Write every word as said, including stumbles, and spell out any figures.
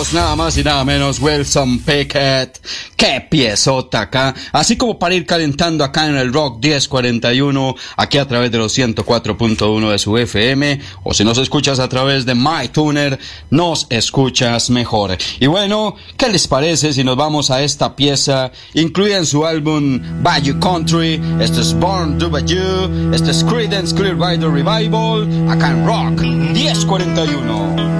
Nada más y nada menos, Wilson Pickett. Qué piezota acá. Así como para ir calentando acá en el Rock diez cuarenta y uno, aquí a través de los ciento cuatro punto uno de su F M, o si nos escuchas a través de MyTuner, nos escuchas mejor. Y bueno, ¿qué les parece si nos vamos a esta pieza incluida en su álbum Bayou Country? Esto es Born to Bayou, esto es Creedence Clearwater Revival, acá en Rock diez cuarenta y uno.